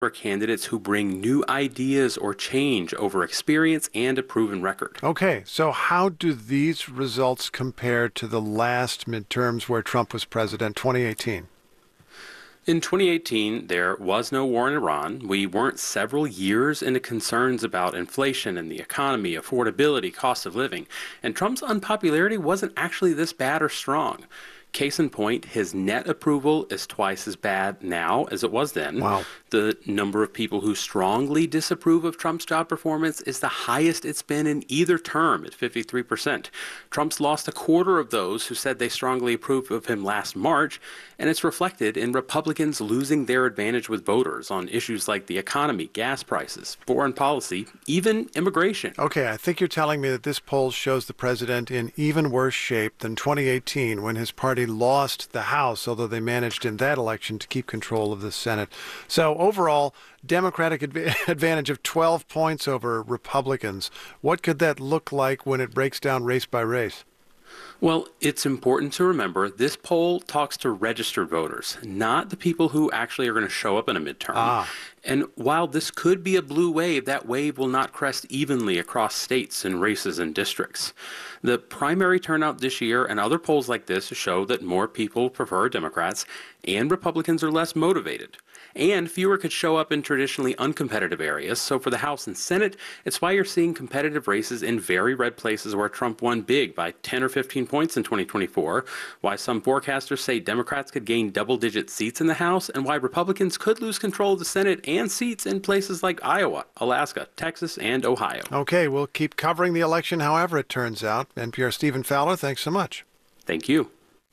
candidates who bring new ideas or change over experience and a proven record. Okay, so how do these results compare to the last midterms where Trump was president, 2018? In 2018, there was no war in Iran. We weren't several years into concerns about inflation and the economy, affordability, cost of living, and Trump's unpopularity wasn't actually this bad or strong. Case in point, his net approval is twice as bad now as it was then. Wow. The number of people who strongly disapprove of Trump's job performance is the highest it's been in either term at 53%. Trump's lost a quarter of those who said they strongly approved of him last March, and it's reflected in Republicans losing their advantage with voters on issues like the economy, gas prices, foreign policy, even immigration. Okay, I think you're telling me that this poll shows the president in even worse shape than 2018 when his party lost the House, although they managed in that election to keep control of the Senate. So overall, Democratic advantage of 12 points over Republicans. What could that look like when it breaks down race by race? Well, it's important to remember this poll talks to registered voters, not the people who actually are going to show up in a midterm. And while this could be a blue wave, that wave will not crest evenly across states and races and districts. The primary turnout this year and other polls like this show that more people prefer Democrats and Republicans are less motivated. And fewer could show up in traditionally uncompetitive areas. So for the House and Senate, it's why you're seeing competitive races in very red places where Trump won big by 10 or 15 points in 2024, why some forecasters say Democrats could gain double-digit seats in the House, and why Republicans could lose control of the Senate and seats in places like Iowa, Alaska, Texas, and Ohio. Okay, we'll keep covering the election however it turns out. NPR Stephen Fowler, thanks so much. Thank you.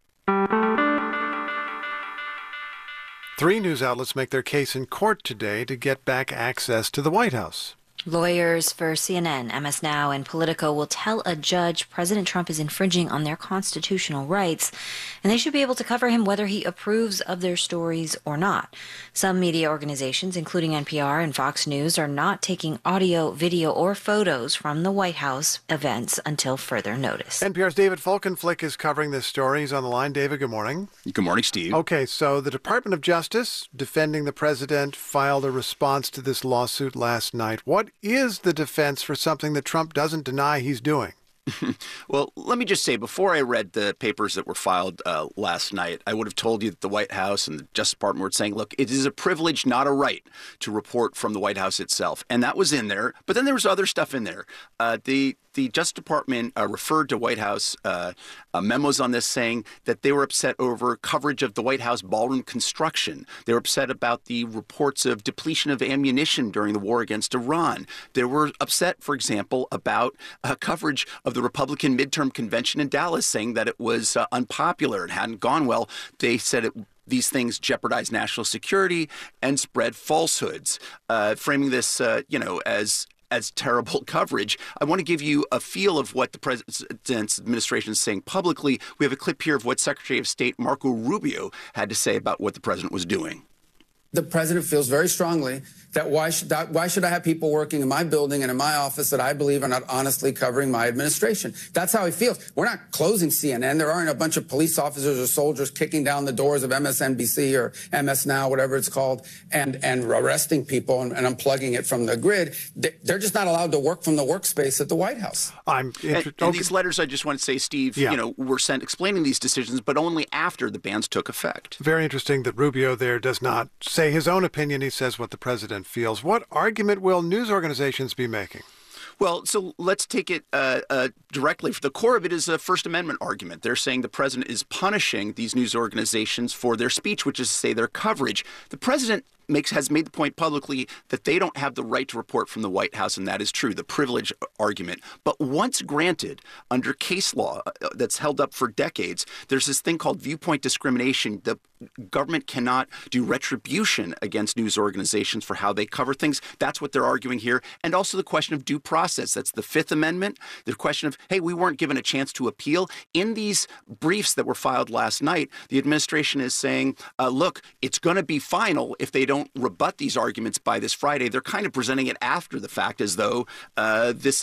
3 news outlets make their case in court today to get back access to the White House. Lawyers for CNN, MS Now, and Politico will tell a judge President Trump is infringing on their constitutional rights, and they should be able to cover him whether he approves of their stories or not. Some media organizations, including NPR and Fox News, are not taking audio, video, or photos from the White House events until further notice. NPR's David Folkenflik is covering this story. He's on the line. David, good morning. Good morning, Steve. Okay, so the Department of Justice, defending the president, filed a response to this lawsuit last night. What is the defense for something that Trump doesn't deny he's doing? Well, let me just say, before I read the papers that were filed last night, I would have told you that the White House and the Justice Department were saying, look, it is a privilege, not a right, to report from the White House itself. And that was in there. But then there was other stuff in there. The Justice Department referred to White House memos on this, saying that they were upset over coverage of the White House ballroom construction. They were upset about the reports of depletion of ammunition during the war against Iran. They were upset, for example, about coverage of the Republican midterm convention in Dallas, saying that it was unpopular and hadn't gone well. They said these things jeopardize national security and spread falsehoods, framing this, as terrible coverage. I want to give you a feel of what the president's administration is saying publicly. We have a clip here of what Secretary of State Marco Rubio had to say about what the president was doing. The president feels very strongly that why should I have people working in my building and in my office that I believe are not honestly covering my administration? That's how he feels. We're not closing CNN. There aren't a bunch of police officers or soldiers kicking down the doors of MSNBC or MS Now, whatever it's called, and arresting people and unplugging it from the grid. They're just not allowed to work from the workspace at the White House. And these letters, I just want to say, Steve, were sent explaining these decisions, but only after the bans took effect. Very interesting that Rubio there does not say his own opinion. He says what the president feels. What argument will news organizations be making? Well, so let's take it directly. The core of it is a First Amendment argument. They're saying the president is punishing these news organizations for their speech, which is to say their coverage. The president has made the point publicly that they don't have the right to report from the White House, and that is true, the privilege argument. But once granted, under case law that's held up for decades, there's this thing called viewpoint discrimination. The government cannot do retribution against news organizations for how they cover things. That's what they're arguing here. And also the question of due process. That's the Fifth Amendment. The question of, hey, we weren't given a chance to appeal. In these briefs that were filed last night, the administration is saying, look, it's going to be final if they don't rebut these arguments by this Friday. They're kind of presenting it after the fact as though this is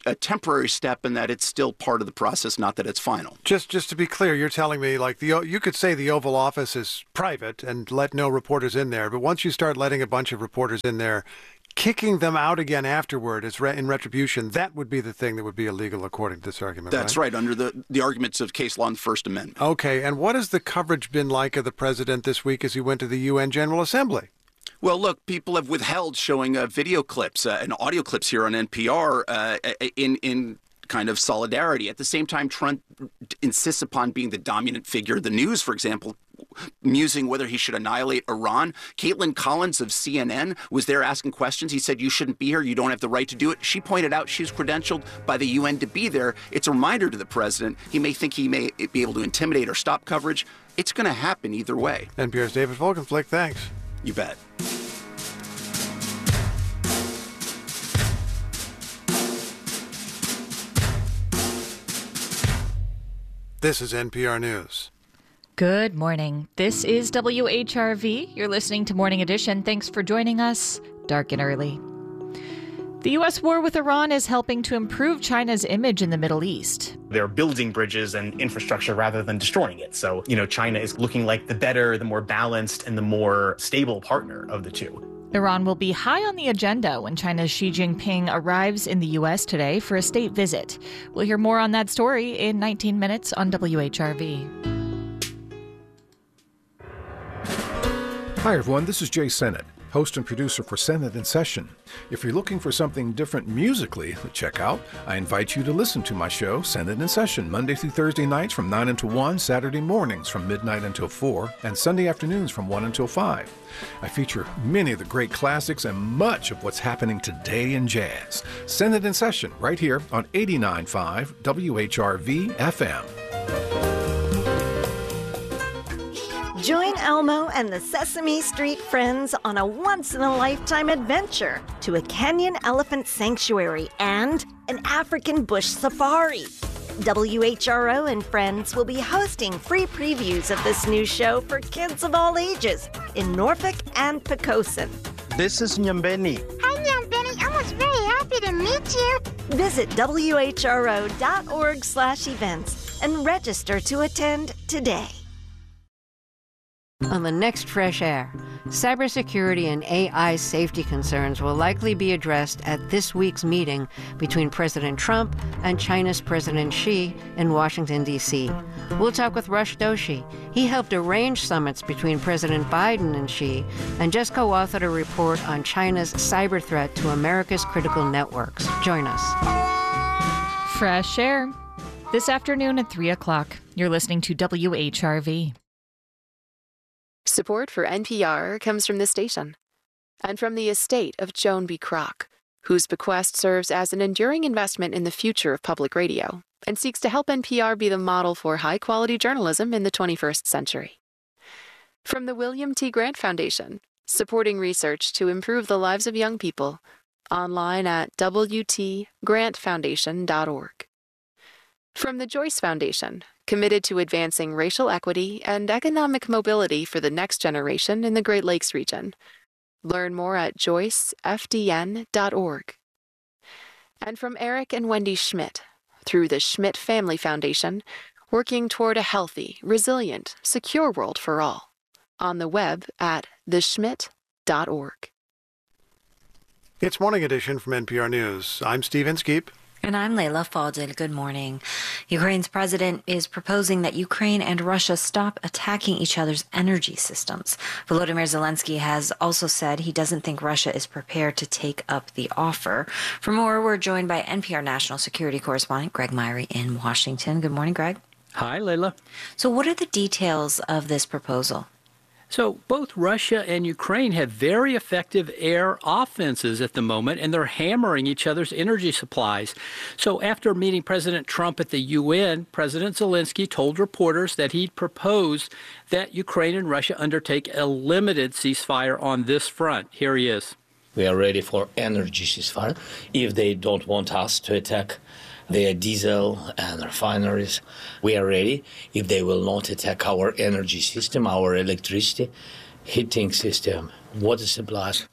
a temporary step and that it's still part of the process, not that it's final. Just to be clear, you're telling me you could say the Oval Office is private and let no reporters in there, but once you start letting a bunch of reporters in there, kicking them out again afterward in retribution, that would be the thing that would be illegal according to this argument. That's right, under the arguments of case law and the First Amendment. Okay, and what has the coverage been like of the president this week as he went to the UN General Assembly? Well, look, people have withheld showing video clips and audio clips here on NPR in kind of solidarity. At the same time, Trump insists upon being the dominant figure. The news, for example, musing whether he should annihilate Iran. Caitlin Collins of CNN was there asking questions. He said, you shouldn't be here. You don't have the right to do it. She pointed out she's credentialed by the UN to be there. It's a reminder to the president. He may think he may be able to intimidate or stop coverage. It's going to happen either way. NPR's David Folkenflik, thanks. You bet. This is NPR News. Good morning. This is WHRV. You're listening to Morning Edition. Thanks for joining us, dark and early. The U.S. war with Iran is helping to improve China's image in the Middle East. They're building bridges and infrastructure rather than destroying it. So, China is looking like the better, the more balanced, and the more stable partner of the two. Iran will be high on the agenda when China's Xi Jinping arrives in the U.S. today for a state visit. We'll hear more on that story in 19 minutes on WHRV. Hi, everyone. This is Jay Sennett, host and producer for Sennett in Session. If you're looking for something different musically to check out, I invite you to listen to my show, Sennett in Session, Monday through Thursday nights from 9 until 1, Saturday mornings from midnight until 4, and Sunday afternoons from 1 until 5. I feature many of the great classics and much of what's happening today in jazz. Sennett in Session, right here on 89.5 WHRV FM. Join Elmo and the Sesame Street Friends on a once-in-a-lifetime adventure to a Kenyan elephant sanctuary and an African bush safari. WHRO and Friends will be hosting free previews of this new show for kids of all ages in Norfolk and Poquoson. This is Nyambeni. Hi, Nyambeni. I was very happy to meet you. Visit WHRO.org/events and register to attend today. On the next Fresh Air, cybersecurity and AI safety concerns will likely be addressed at this week's meeting between President Trump and China's President Xi in Washington, D.C. We'll talk with Rush Doshi. He helped arrange summits between President Biden and Xi and just co-authored a report on China's cyber threat to America's critical networks. Join us. Fresh Air. This afternoon at 3 o'clock. You're listening to WHRV. Support for NPR comes from this station and from the estate of Joan B. Kroc, whose bequest serves as an enduring investment in the future of public radio and seeks to help NPR be the model for high-quality journalism in the 21st century. From the William T. Grant Foundation, supporting research to improve the lives of young people, online at wtgrantfoundation.org. From the Joyce Foundation, committed to advancing racial equity and economic mobility for the next generation in the Great Lakes region. Learn more at joycefdn.org. And from Eric and Wendy Schmidt, through the Schmidt Family Foundation, working toward a healthy, resilient, secure world for all. On the web at theschmidt.org. It's Morning Edition from NPR News. I'm Steve Inskeep. And I'm Leila Fadel. Good morning. Ukraine's president is proposing that Ukraine and Russia stop attacking each other's energy systems. Volodymyr Zelensky has also said he doesn't think Russia is prepared to take up the offer. For more, we're joined by NPR national security correspondent Greg Myrie in Washington. Good morning, Greg. Hi, Leila. So what are the details of this proposal? So both Russia and Ukraine have very effective air offenses at the moment, and they're hammering each other's energy supplies. So after meeting President Trump at the UN, President Zelensky told reporters that he'd proposed that Ukraine and Russia undertake a limited ceasefire on this front. Here he is. We are ready for energy ceasefire if they don't want us to attack their diesel and refineries. We are ready if they will not attack our energy system, our electricity, heating system, water supplies.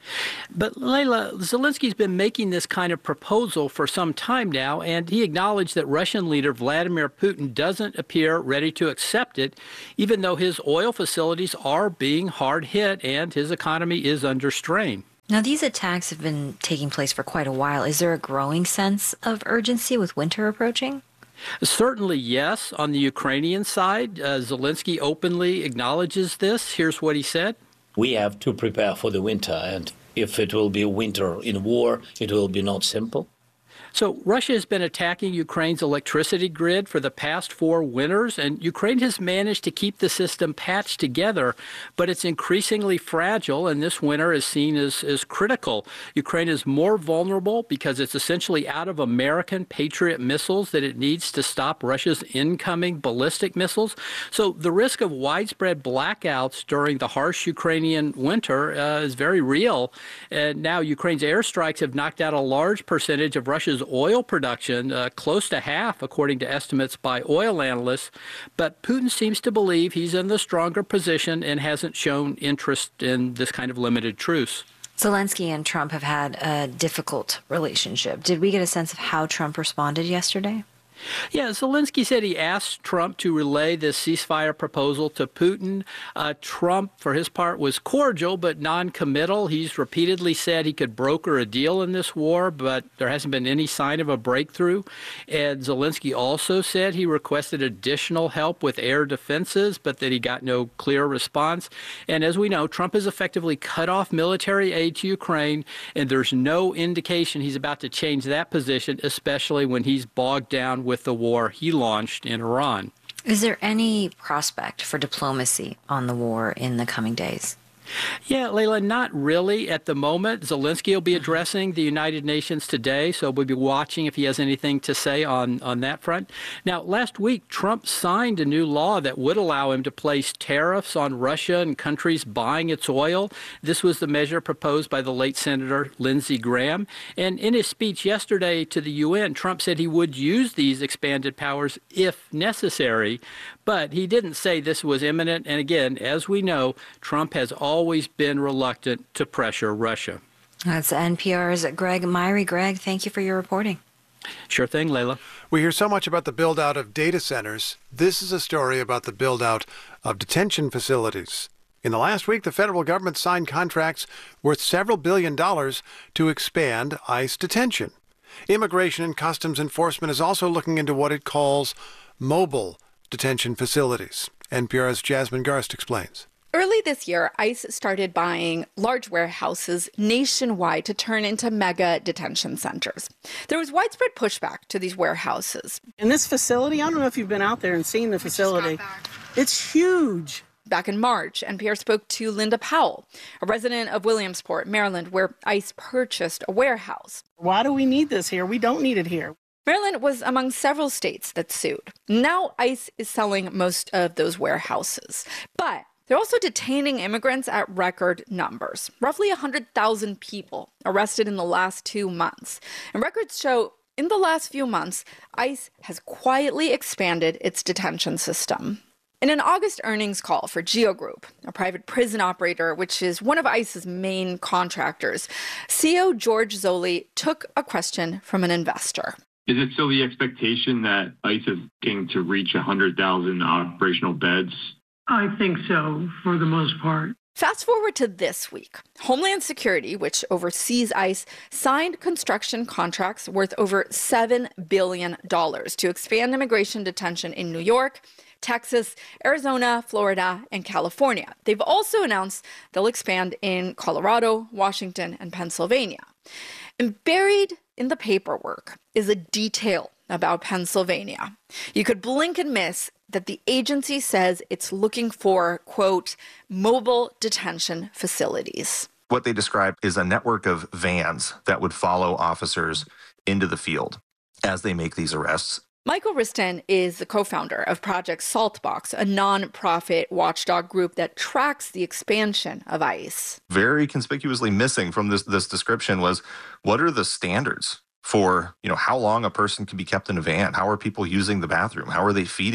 But Leila, Zelensky's been making this kind of proposal for some time now, and he acknowledged that Russian leader Vladimir Putin doesn't appear ready to accept it, even though his oil facilities are being hard hit and his economy is under strain. Now, these attacks have been taking place for quite a while. Is there a growing sense of urgency with winter approaching? Certainly, yes. On the Ukrainian side, Zelensky openly acknowledges this. Here's what he said. We have to prepare for the winter, and if it will be winter in war, it will be not simple. So Russia has been attacking Ukraine's electricity grid for the past 4 winters, and Ukraine has managed to keep the system patched together, but it's increasingly fragile, and this winter is seen as critical. Ukraine is more vulnerable because it's essentially out of American Patriot missiles that it needs to stop Russia's incoming ballistic missiles. So the risk of widespread blackouts during the harsh Ukrainian winter is very real. And now Ukraine's airstrikes have knocked out a large percentage of Russia's oil production, close to half, according to estimates by oil analysts. But Putin seems to believe he's in the stronger position and hasn't shown interest in this kind of limited truce. Zelensky and Trump have had a difficult relationship. Did we get a sense of how Trump responded yesterday? Yeah, Zelensky said he asked Trump to relay this ceasefire proposal to Putin. Trump, for his part, was cordial but non-committal. He's repeatedly said he could broker a deal in this war, but there hasn't been any sign of a breakthrough. And Zelensky also said he requested additional help with air defenses, but that he got no clear response. And as we know, Trump has effectively cut off military aid to Ukraine, and there's no indication he's about to change that position, especially when he's bogged down with the war he launched in Iran. Is there any prospect for diplomacy on the war in the coming days? Yeah, Leila, not really at the moment. Zelensky will be addressing the United Nations today, so we'll be watching if he has anything to say on that front. Now, last week, Trump signed a new law that would allow him to place tariffs on Russia and countries buying its oil. This was the measure proposed by the late Senator Lindsey Graham. And in his speech yesterday to the UN, Trump said he would use these expanded powers if necessary. But he didn't say this was imminent. And again, as we know, Trump has always been reluctant to pressure Russia. That's NPR's Greg Myrie. Greg, thank you for your reporting. Sure thing, Leila. We hear so much about the build-out of data centers. This is a story about the build-out of detention facilities. In the last week, the federal government signed contracts worth several $1 billion to expand ICE detention. Immigration and Customs Enforcement is also looking into what it calls mobile detention facilities. NPR's Jasmine Garst explains. Early this year, ICE started buying large warehouses nationwide to turn into mega detention centers. There was widespread pushback to these warehouses. In this facility, I don't know if you've been out there and seen the facility. It's huge. Back in March, NPR spoke to Linda Powell, a resident of Williamsport, Maryland, where ICE purchased a warehouse. Why do we need this here? We don't need it here. Maryland was among several states that sued. Now ICE is selling most of those warehouses. But they're also detaining immigrants at record numbers. Roughly 100,000 people arrested in the last 2 months. And records show in the last few months, ICE has quietly expanded its detention system. In an August earnings call for GEO Group, a private prison operator, which is one of ICE's main contractors, CEO George Zoley took a question from an investor. Is it still the expectation that ICE is looking to reach 100,000 operational beds? I think so, for the most part. Fast forward to this week. Homeland Security, which oversees ICE, signed construction contracts worth over $7 billion to expand immigration detention in New York, Texas, Arizona, Florida, and California. They've also announced they'll expand in Colorado, Washington, and Pennsylvania. And buried in the paperwork is a detail about Pennsylvania. You could blink and miss that the agency says it's looking for, quote, mobile detention facilities. What they describe is a network of vans that would follow officers into the field as they make these arrests. Michael Riston is the co-founder of Project Saltbox, a nonprofit watchdog group that tracks the expansion of ICE. Very conspicuously missing from this description was, what are the standards for, how long a person can be kept in a van? How are people using the bathroom? How are they feeding them?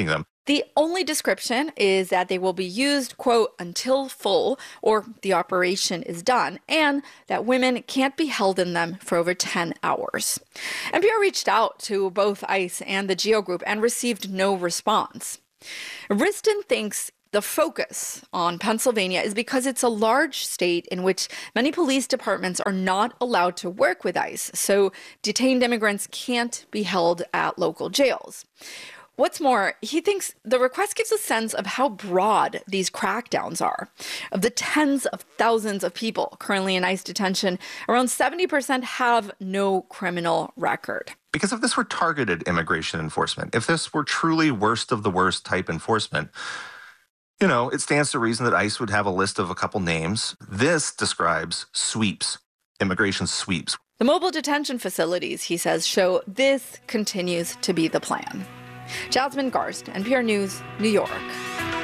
The only description is that they will be used, quote, until full or the operation is done, and that women can't be held in them for over 10 hours. NPR reached out to both ICE and the GEO Group and received no response. Riston thinks the focus on Pennsylvania is because it's a large state in which many police departments are not allowed to work with ICE, so detained immigrants can't be held at local jails. What's more, he thinks the request gives a sense of how broad these crackdowns are. Of the tens of thousands of people currently in ICE detention, around 70% have no criminal record. Because if this were targeted immigration enforcement, if this were truly worst of the worst type enforcement, it stands to reason that ICE would have a list of a couple names. This describes sweeps, immigration sweeps. The mobile detention facilities, he says, show this continues to be the plan. Jasmine Garst, NPR News, New York.